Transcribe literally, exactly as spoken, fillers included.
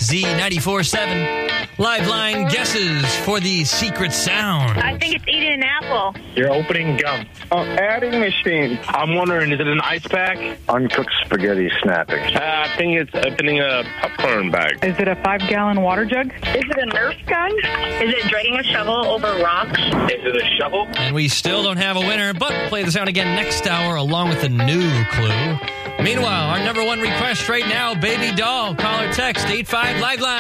Z ninety-four point seven. Liveline guesses for the secret sound. I think it's eating an apple. You're opening gum. Oh, adding machine. I'm wondering, is it an ice pack? Uncooked spaghetti snapping. Uh, I think it's opening a popcorn bag. Is it a five-gallon water jug? Is it a Nerf gun? Is it dragging a shovel over rocks? Is it a shovel? And we still don't have a winner, but we'll play the sound again next hour along with a new clue. Meanwhile, our number one request right now, Baby Doll. Call or text eight five Liveline.